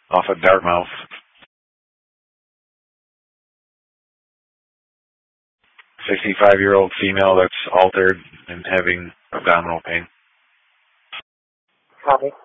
off of Dartmouth. 65-year-old female that's altered and having abdominal pain. Copy.